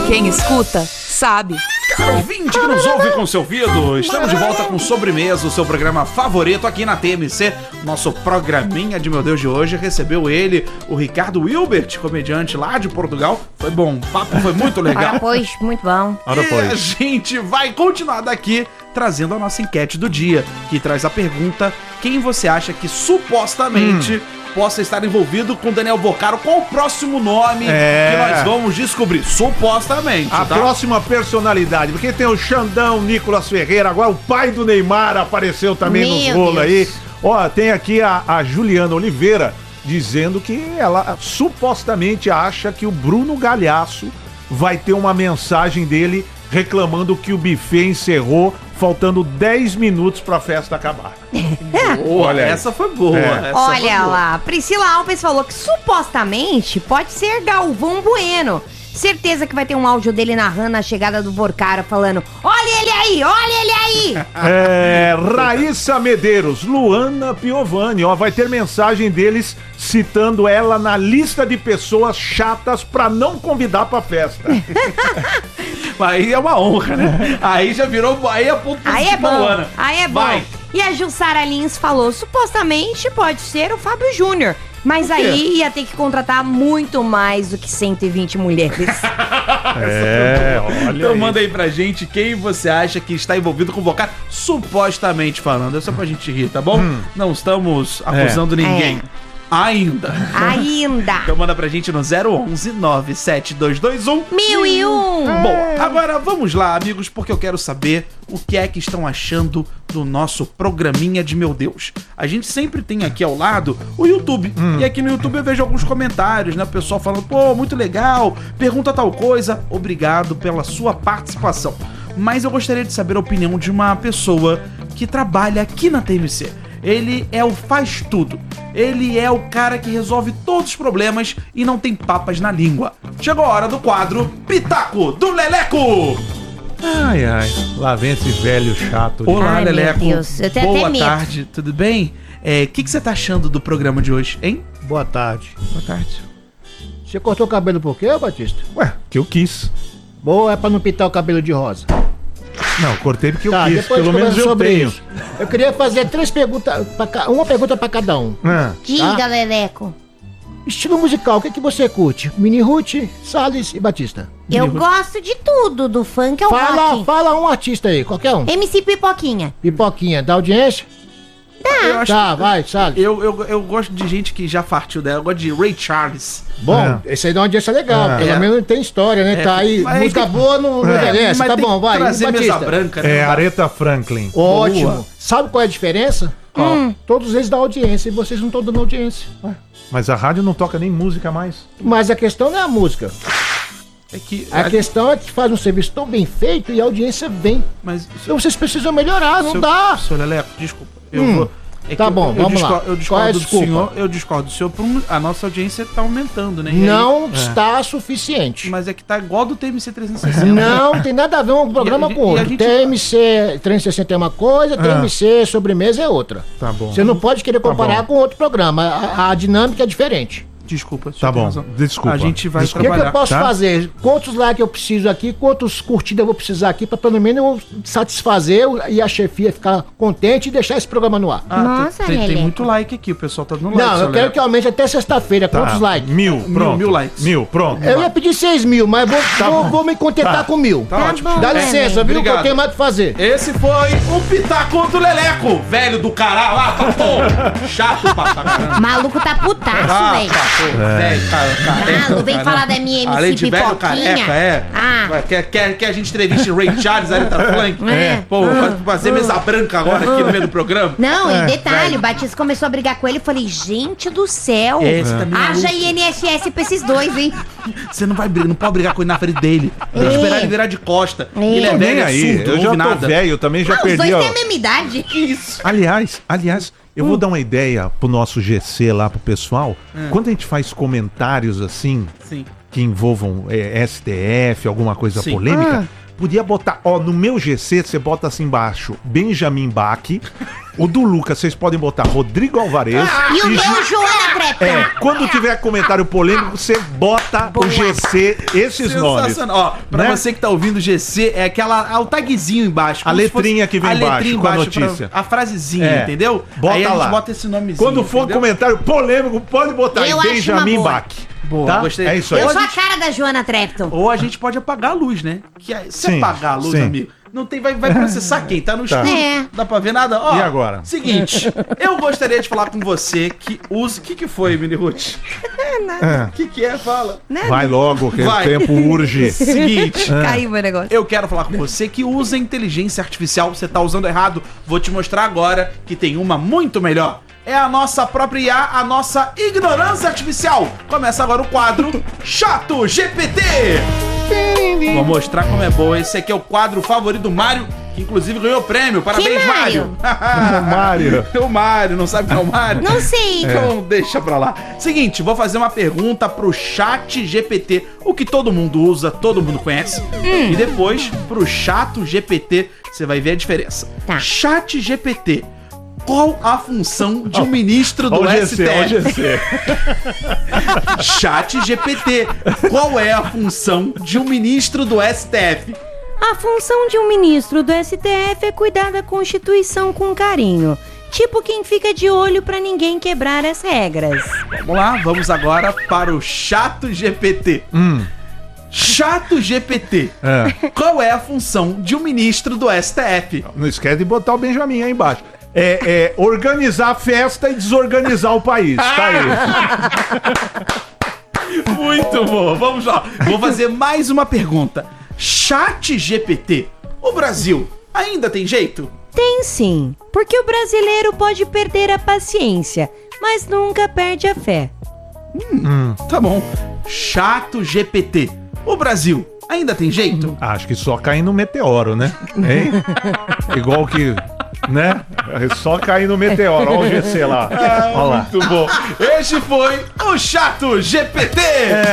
Quem escuta, sabe. Caro ouvinte que nos ouve com seu ouvido, estamos de volta com Sobremesa, o seu programa favorito aqui na TMC. Nosso programinha de meu Deus de hoje recebeu ele, o Ricardo Wilbert, comediante lá de Portugal. Foi bom, o papo foi muito legal. Ora, pois, muito bom. E a gente vai continuar daqui trazendo a nossa enquete do dia, que traz a pergunta: quem você acha que supostamente possa estar envolvido com Daniel Boccaro? Qual o próximo nome que nós vamos descobrir? Supostamente, a próxima personalidade, porque tem o Xandão, Nicolas Ferreira, agora o pai do Neymar apareceu também nos rolos aí. Ó, tem aqui a Juliana Oliveira dizendo que ela supostamente acha que o Bruno Galhaço vai ter uma mensagem dele reclamando que o buffet encerrou faltando 10 minutos pra festa acabar. Olha, essa foi boa. Olha lá, Priscila Alves falou que supostamente pode ser Galvão Bueno. Certeza que vai ter um áudio dele narrando a chegada do Boccaro, falando: olha ele aí, olha ele aí. Raíssa Medeiros, Luana Piovani, ó, vai ter mensagem deles citando ela na lista de pessoas chatas pra não convidar pra festa. Aí é uma honra, né? Aí já virou. Aí é ponto Aí é bom, Luana. aí é bom. Vai. E a Jussara Lins falou: supostamente pode ser o Fábio Júnior. Mas aí ia ter que contratar muito mais do que 120 mulheres. Olha Então aí. manda aí pra gente quem você acha que está envolvido com o Boccaro, supostamente falando. É só pra gente rir, tá bom? Não estamos acusando ninguém. Ainda. Então manda pra gente no 011 97221 1001. Bom, agora vamos lá, amigos, porque eu quero saber o que é que estão achando do nosso programinha de meu Deus. A gente sempre tem aqui ao lado o YouTube. E aqui no YouTube eu vejo alguns comentários, né? O pessoal falando: pô, muito legal, pergunta tal coisa. Obrigado pela sua participação. Mas eu gostaria de saber a opinião de uma pessoa que trabalha aqui na TMC. Ele é o faz tudo. Ele é o cara que resolve todos os problemas e não tem papas na língua. Chegou a hora do quadro Pitaco do Leleco. Ai, lá vem esse velho chato. Olá, Ai, meu Leleco. Deus, eu tenho Boa até medo. tarde, tudo bem? O que você tá achando do programa de hoje, hein? Boa tarde. Boa tarde. Você cortou o cabelo por quê, Batista? Ué, que eu quis. Boa, é pra não pintar o cabelo de rosa. Não, cortei porque eu Tá, quis, depois pelo menos eu sobre tenho. isso. Eu queria fazer 3 perguntas, uma pergunta pra cada um. Diga, Leleco. Estilo musical, o que você curte? Mini Ruth, Salles e Batista. Eu gosto de tudo, do funk ao rock. Fala um artista aí, qualquer um. MC Pipoquinha. Pipoquinha, da audiência? Eu acho Tá, vai, Salles. Eu gosto de gente que já partiu dela. Eu gosto de Ray Charles. Bom, esse aí dá uma audiência legal, pelo menos tem história, né? Tá aí, mas música tem- boa não interessa, Mas tá tem bom, que vai. trazer E mesa Batista? branca, né? Aretha Franklin. Ótimo. Boa. Sabe qual é a diferença? Todos eles dão audiência e vocês não estão dando audiência. Mas a rádio não toca nem música mais. Mas a questão não é a música. É que A questão é que faz um serviço tão bem feito e a audiência vem. Mas, Então vocês precisam melhorar, não dá. Seu Leleco, desculpa. Eu vou. É Tá que bom, vamos lá. Eu Qual é a discordo do desculpa? senhor. Eu discordo do senhor. A nossa audiência tá aumentando, né? E aí- Não está suficiente. Mas é que tá igual do TMC 360. Não tem nada a ver um programa E a- com e a outro. gente- TMC 360 é uma coisa, TMC sobremesa é outra. Tá bom. Você não pode querer comparar bom. com outro programa. A dinâmica é diferente. Desculpa, o senhor Tá tem bom, razão. desculpa. A gente vai O que, trabalhar. eu posso tá? fazer? Quantos likes eu preciso aqui? Quantos curtidas eu vou precisar aqui para pelo menos eu satisfazer e a chefia ficar contente e deixar esse programa no ar? Nossa, tem Leleco. muito like aqui, o pessoal tá dando like. Não, seu eu quero Leleco. que aumente até sexta-feira. Quantos likes? 1000, pronto. 1000 likes. 1000, pronto. Eu ia pedir 6.000, mas vou me contentar com 1.000. Tá ótimo. bom. Dá licença, viu? Que Obrigado. eu tenho mais o que fazer. Esse foi o Pitaco do Leleco, velho do caralho lá, papo. Chato pra caramba. Maluco tá putaço, velho. Velho, Ah, não vem falar da minha MC Além de velho Pipoquinha. careca, Ah. Quer que a gente entreviste Ray Charles, Aretha Franklin? É. Pô, vai fazer mesa branca agora aqui no meio do programa? Não, e detalhe, o Batista começou a brigar com ele. Eu falei, gente do céu. Esse também é Haja maluco. INSS pra esses dois, hein? Você não pode brigar com ele na frente dele. Tem que esperar ele virar de costa. Ele é Tô velho, nem é aí, surdo, eu não já ouve tô nada. velho, eu também já Os perdi, dois ó. têm a mesma idade. Isso. Aliás, eu vou dar uma ideia pro nosso GC lá, pro pessoal. Quando a gente faz comentários assim, Sim. que envolvam STF, alguma coisa Sim. polêmica, Podia botar, no meu GC você bota assim embaixo, Benjamin Bach. O do Lucas, vocês podem botar Rodrigo Alvarez. E o meu Joana Trepton. Quando tiver comentário polêmico, você bota o GC, esses nomes. Ó, pra Né? você que tá ouvindo o GC, é o tagzinho embaixo. A como se letrinha fosse que vem a letrinha embaixo com a embaixo notícia. A frasezinha, entendeu? Bota Aí a lá. gente bota esse nomezinho. Quando for entendeu? comentário polêmico, pode botar Eu aí, acho Benjamin uma boa. Bach. Boa, Tá? gostei. É isso aí. Eu Ou sou a a cara da Joana Trepton. Ou a gente pode apagar a luz, né? Que se Sim, apagar a luz, sim. amigo, não tem, vai processar quem? Tá no escuro. É. Dá pra ver nada? Ó, E agora? Seguinte, eu gostaria de falar com você que usa... O que foi, Mini Ruth? O que é? Fala. Vai logo, que Vai. o tempo urge. Seguinte... Caiu o negócio. Eu quero falar com você que usa inteligência artificial. Você tá usando errado. Vou te mostrar agora que tem uma muito melhor. É a nossa própria IA, a nossa ignorância artificial. Começa agora o quadro Chato GPT. Vou mostrar como é bom. Esse aqui é o quadro favorito do Mário, que inclusive ganhou prêmio. Parabéns, Que Mário? Mário. O Mário, não sabe quem é o Mário? Não sei. Então deixa pra lá. Seguinte, vou fazer uma pergunta pro Chat GPT, o que todo mundo usa, todo mundo conhece. E depois, pro Chato GPT, você vai ver a diferença. Tá. Chat GPT. Qual a função de um ministro do Ó o GC, ó o STF? GC. Chat GPT. Qual é a função de um ministro do STF? A função de um ministro do STF é cuidar da Constituição com carinho. Tipo quem fica de olho pra ninguém quebrar as regras. Vamos lá, vamos agora para o Chato GPT. Chato GPT. Qual é a função de um ministro do STF? Não esquece de botar o Benjamin aí embaixo. É organizar a festa e desorganizar o país. Tá aí. Muito bom, vamos lá. Vou fazer mais uma pergunta. Chat GPT. O Brasil ainda tem jeito? Tem sim, porque o brasileiro pode perder a paciência, mas nunca perde a fé. Tá bom. Chato GPT. O Brasil ainda tem jeito? Acho que só cair no meteoro, né? Hein? Igual que... Né? É só cair no meteoro. Olha o GC lá. Olha lá. Muito bom. Este foi o Chato GPT.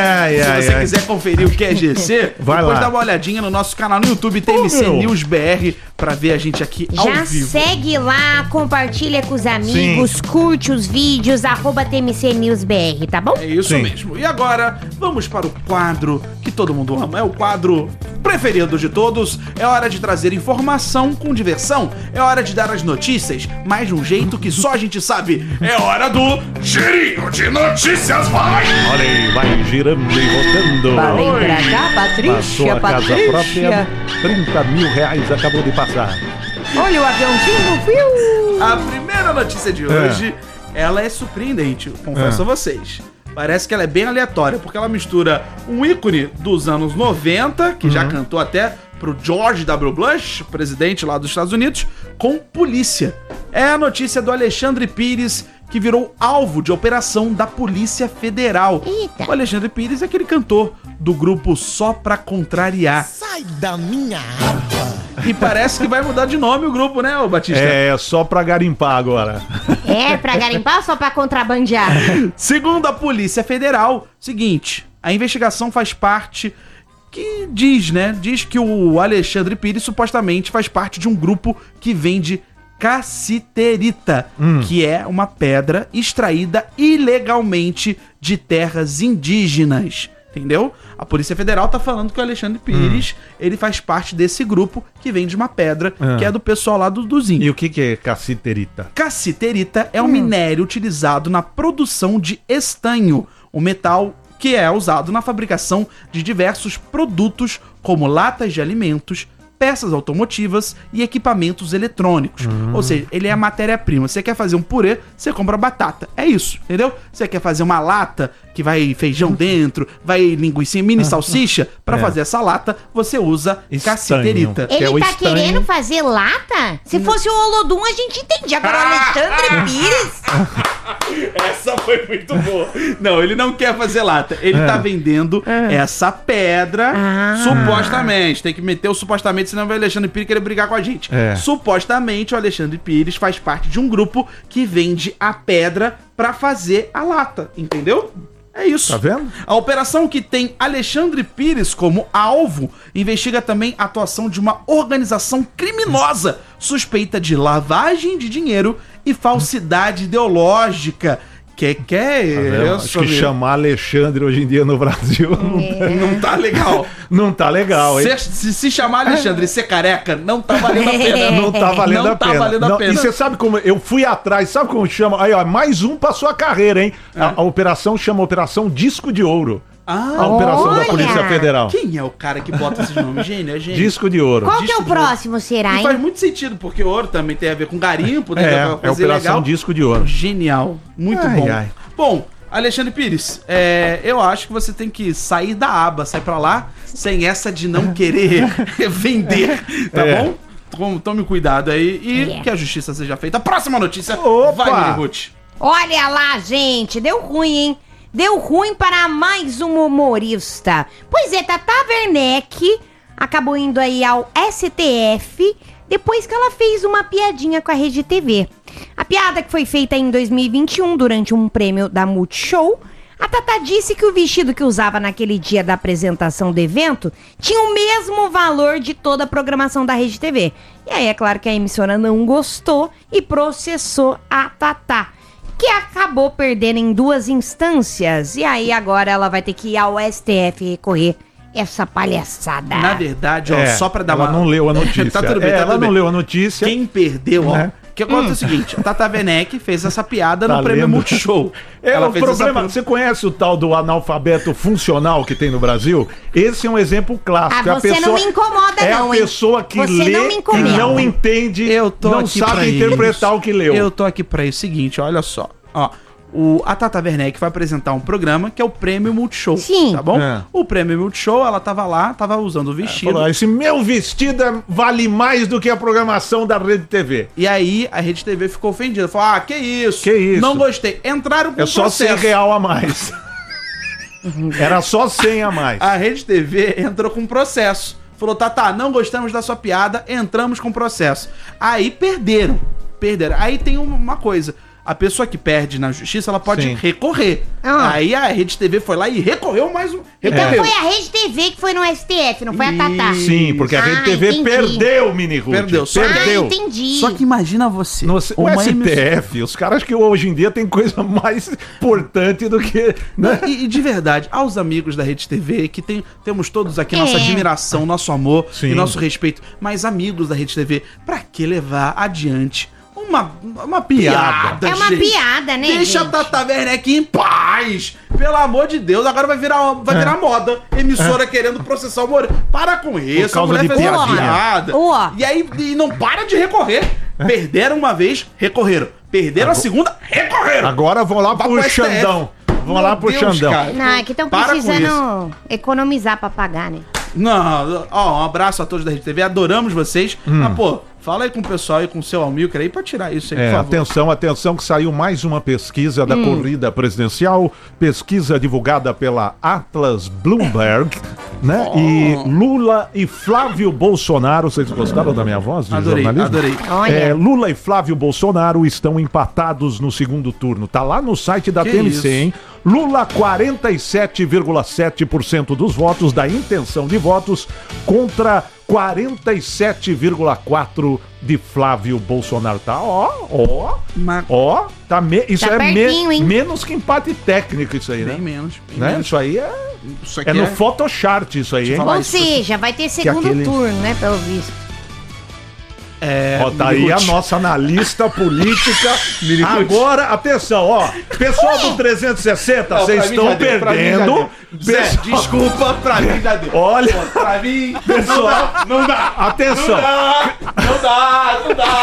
Se você quiser conferir o que é GC, Vai depois lá. dá uma olhadinha no nosso canal no YouTube, TMC meu. News BR, pra ver a gente aqui ao Já vivo. segue lá, compartilha com os amigos, curte os vídeos, @TMC News BR, tá bom? É isso Sim. mesmo. E agora, vamos para o quadro que todo mundo ama. É o quadro preferido de todos. É hora de trazer informação com diversão. É hora de dar as notícias, mas de um jeito que só a gente sabe. É hora do Girinho de Notícias, vai! Olha aí, vai girando e rodando. Vem pra cá, Na Patrícia, sua casa própria, 30 mil reais acabou de passar. Olha o aviãozinho, viu? A primeira notícia de hoje, ela é surpreendente, confesso a vocês. Parece que ela é bem aleatória, porque ela mistura um ícone dos anos 90, que já cantou até pro George W. Bush, presidente lá dos Estados Unidos, com polícia. É a notícia do Alexandre Pires, que virou alvo de operação da Polícia Federal. Eita. O Alexandre Pires é aquele cantor do grupo Só Pra Contrariar. Sai da minha água. E parece que vai mudar de nome o grupo, né, ô Batista? É, só pra garimpar agora. É, pra garimpar ou só pra contrabandear? Segundo a Polícia Federal, seguinte, a investigação faz parte que diz que o Alexandre Pires supostamente faz parte de um grupo que vende cassiterita, que é uma pedra extraída ilegalmente de terras indígenas. Entendeu? A Polícia Federal tá falando que o Alexandre Pires, ele faz parte desse grupo que vende uma pedra, que é do pessoal lá dos índios. E o que é cassiterita? Cassiterita é um minério utilizado na produção de estanho, um metal que é usado na fabricação de diversos produtos como latas de alimentos, peças automotivas e equipamentos eletrônicos. Ou seja, ele é a matéria-prima. Você quer fazer um purê, você compra batata. É isso, entendeu? Você quer fazer uma lata que vai feijão dentro, vai linguiça, mini salsicha, pra fazer essa lata, você usa Estanho. cassiterita. Que é o Ele tá estanho. querendo fazer lata? Se fosse o Olodum, a gente entendia. Agora o Alexandre Pires... Essa foi muito boa. Não, ele não quer fazer lata. Ele tá vendendo essa pedra, supostamente. Tem que meter o supostamente, senão vai o Alexandre Pires querer brigar com a gente. É. Supostamente, o Alexandre Pires faz parte de um grupo que vende a pedra pra fazer a lata, entendeu? É isso. Tá vendo? A operação, que tem Alexandre Pires como alvo, investiga também a atuação de uma organização criminosa suspeita de lavagem de dinheiro e falsidade ideológica. Que é Acho que chamar Alexandre hoje em dia no Brasil não tá legal. não tá legal, hein? Se chamar Alexandre e ser careca, não tá valendo a pena. Não tá valendo Não a tá pena. valendo a pena. E você sabe como... Eu fui atrás, sabe como chama? Aí, ó, mais um passou a carreira, hein? A operação chama Operação Disco de Ouro. A operação da olha! Polícia Federal. Quem é o cara que bota esses nomes? Gênio, é gênio. Disco de Ouro. Qual que é Disco o de ouro. próximo, será, E faz hein? muito sentido, porque ouro também tem a ver com garimpo, né? que É uma a coisa Operação legal. Disco de Ouro. Genial. Muito Ai, bom. ai. Bom, Alexandre Pires, eu acho que você tem que sair da aba, sai pra lá, sem essa de não querer vender, tá bom? Tome cuidado aí e que a justiça seja feita. Próxima notícia. Opa! Vai, Mini Ruth. Olha lá, gente, deu ruim, hein? Deu ruim para mais um humorista. Pois é, Tata Werneck acabou indo aí ao STF depois que ela fez uma piadinha com a Rede TV. A piada, que foi feita em 2021 durante um prêmio da Multishow, a Tata disse que o vestido que usava naquele dia da apresentação do evento tinha o mesmo valor de toda a programação da Rede TV. E aí é claro que a emissora não gostou e processou a Tata, que acabou perdendo em 2 instâncias. E aí agora ela vai ter que ir ao STF recorrer essa palhaçada. Na verdade, ó, só pra dar ela não leu a notícia. Tá tudo bem, tá ela tudo não bem. leu a notícia. Quem perdeu, ó. Né? O que acontece é o seguinte, a Tata Werneck fez essa piada no prêmio lendo. Multishow. O fez problema, essa... você conhece o tal do analfabeto funcional que tem no Brasil? Esse é um exemplo clássico. Ah, você não me incomoda é não, a hein? pessoa que Você lê não me e incomoda. não entende, Eu tô não aqui pra sabe interpretar isso. o que leu. Eu tô aqui pra isso. Seguinte, olha só. Ó, a Tata Werneck vai apresentar um programa que é o Prêmio Multishow. Sim. Tá bom? É. O Prêmio Multishow, ela tava lá, tava usando o vestido. Falou, esse meu vestido vale mais do que a programação da Rede TV. E aí a Rede TV ficou ofendida. Falou, que isso? Que isso? Não gostei. Entraram com É só processo. R$100 a mais. Era só 100 a mais. A Rede TV entrou com processo. Falou, Tata, não gostamos da sua piada, entramos com processo. Aí perderam. Aí tem uma coisa. A pessoa que perde na justiça, ela pode Sim. recorrer. Ah. Aí a Rede TV foi lá e recorreu mais um. Então Recorreu. foi a Rede TV que foi no STF, não foi a Tata. Sim, porque a Rede TV entendi. perdeu, Mini Ruth. Perdeu. Só que- Perdeu. Entendi. Só que imagina você. O uma STF, os caras que hoje em dia tem coisa mais importante do que... Né? E de verdade, aos amigos da Rede TV, que temos todos aqui nossa admiração, nosso amor Sim. e nosso respeito, mas amigos da Rede TV, pra que levar adiante uma piada? É uma gente? piada, né, Deixa gente? a Tata Werneck em paz! Pelo amor de Deus, agora vai virar moda. Emissora querendo processar o Moro. Para com isso, causa a mulher de fez uma piadinha. piada. Ó. E aí e não para de recorrer. Perderam uma vez, recorreram. Perderam a segunda, recorreram. Agora vão lá Vai pro pro STF. Xandão. Vão Meu lá pro Deus, Xandão. cara. Não, é que estão Para com precisando economizar pra pagar, né? Não, ó, um abraço a todos da Rede TV, adoramos vocês. Mas, pô, fala aí com o pessoal aí, com o seu Almilcar aí, pra tirar isso aí, por favor. Atenção que saiu mais uma pesquisa da corrida presidencial, pesquisa divulgada pela Atlas Bloomberg, né? E Lula e Flávio Bolsonaro, vocês gostaram da minha voz de jornalismo? Adorei. Olha. Lula e Flávio Bolsonaro estão empatados no segundo turno. Tá lá no site da Que TMC, isso? hein? Lula, 47,7% dos votos, da intenção de votos, contra 47,4% de Flávio Bolsonaro. Tá, Mas tá isso Tá é pertinho, hein? menos que empate técnico isso aí, bem né? menos. Bem Né? menos. Isso aí Isso aqui é no Photoshop isso aí, hein? falar Ou isso. seja, vai ter segundo aquele- turno, né, pelo visto. Ó, tá aí a nossa analista política. Agora, atenção, ó. Pessoal do 360, Não, vocês pra mim estão já deu, pra mim já perdendo. deu. Zé, Pessoal- desculpa, pra mim já deu. Olha, Pô, pra mim, pessoal, não dá. atenção. Não dá.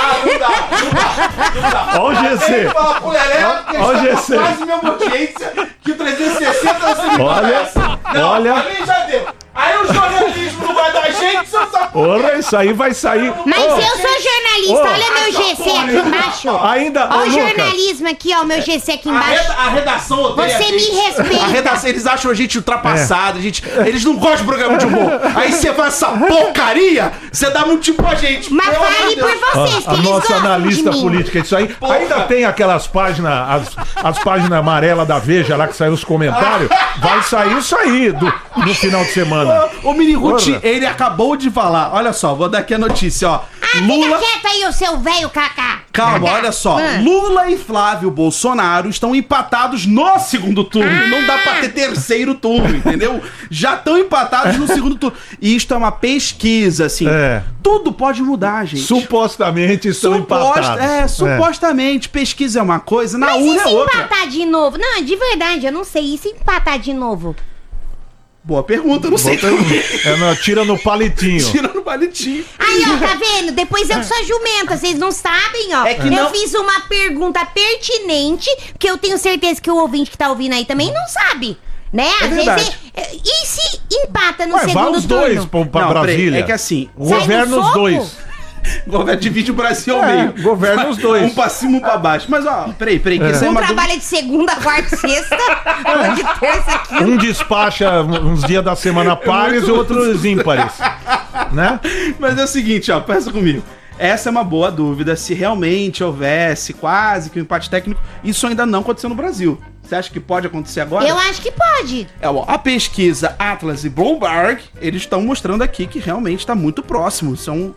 Ó o GC. Fala pro Lelé, porque Ó o está GC. com quase mesma audiência que o 360 você me Olha, conhece. Não, olha. pra mim já deu. Aí o jornalismo não vai dar gente se essa Porra, isso aí vai sair. Mas Ô, eu sou jornalista, olha meu GC aqui embaixo. Ainda, Ó, ô, o Lucas. jornalismo aqui, ó, meu GC aqui embaixo. A redação odeia Você a me gente. respeita. A redação, eles acham a gente ultrapassada, eles não gostam de programa de humor. Aí você faz essa porcaria, você dá motivo pra gente. Mas Pelo amor fale de por Deus. vocês, que A eles nossa gostam analista de mim. política, isso aí. Porra. Ainda tem aquelas páginas, as páginas amarelas da Veja lá que saiu os comentários. Vai sair isso aí no final de semana. Ô, Mini Ruth, Porra. ele acabou de falar. Olha só, vou dar aqui a notícia, ó. Fica quieto aí, o seu velho cacá. Calma, olha só. Lula e Flávio Bolsonaro estão empatados no segundo turno. Não dá pra ter terceiro turno, entendeu? Já estão empatados no segundo turno. E isto é uma pesquisa, assim. É. Tudo pode mudar, gente. Supostamente estão empatados. Supostamente. Pesquisa é uma coisa, na Mas e urna é se outra. empatar de novo? Não, de verdade, eu não sei. E se empatar de novo? Boa pergunta, não sei. Tira no palitinho. Tira no palitinho. Aí, ó, tá vendo? Depois eu que sou jumenta, vocês não sabem, ó. É que eu não- fiz uma pergunta pertinente, que eu tenho certeza que o ouvinte que tá ouvindo aí também não sabe. Né? Às verdade. vezes. E se empata no Ué, vai segundo os dois turno? pra Não, peraí, Brasília. é que assim, O Sai no governo os soco? dois. O governo divide o Brasil ao É, meio. governa os dois. Um pra cima, um pra baixo. Mas, ó, peraí, que isso é Um uma trabalha de segunda, quarta e sexta, ou de terça, quinta. Um despacha uns dias da semana pares e outros ímpares. Né? Mas é o seguinte, ó, pensa comigo. Essa é uma boa dúvida. Se realmente houvesse quase que um empate técnico, isso ainda não aconteceu no Brasil. Você acha que pode acontecer agora? Eu acho que pode. É, ó, a pesquisa Atlas e Bloomberg, eles estão mostrando aqui que realmente está muito próximo. São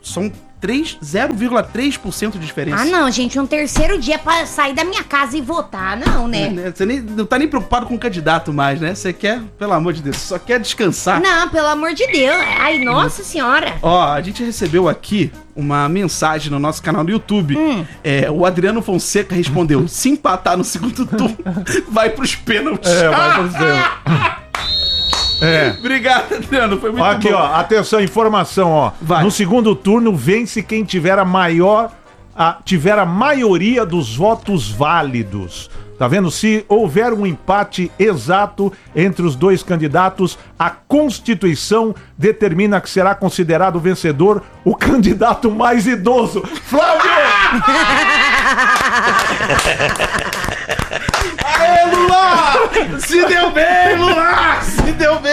0,3% de diferença. Ah, não, gente, um terceiro dia pra sair da minha casa e votar, não, né? Você não tá nem preocupado com o candidato mais, né? Você quer, pelo amor de Deus, você só quer descansar. Não, pelo amor de Deus. Ai, nossa senhora. Ó, a gente recebeu aqui uma mensagem no nosso canal do YouTube. O Adriano Fonseca respondeu: se empatar no segundo turno, vai pros pênaltis. Vai acontecer. Obrigado, Adriano. Foi muito Aqui, bom. ó, atenção, informação, ó. Vai. No segundo turno, vence quem tiver tiver a maioria dos votos válidos. Tá vendo? Se houver um empate exato entre os dois candidatos, a Constituição determina que será considerado vencedor o candidato mais idoso. Flávio! Aê, Lula! Se deu bem, Lula! Se deu bem!